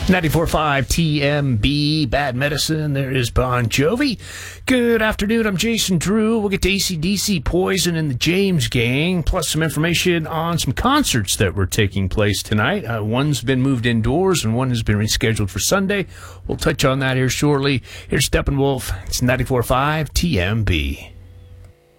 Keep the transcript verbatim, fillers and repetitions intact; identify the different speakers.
Speaker 1: ninety-four point five T M B, Bad Medicine. There is Bon Jovi. Good afternoon. I'm Jason Drew. We'll get to A C D C, Poison, and the James Gang, plus some information on some concerts that were taking place tonight. Uh, one's been moved indoors, and one has been rescheduled for Sunday. We'll touch on that here shortly. Here's Steppenwolf. It's ninety-four point five T M B.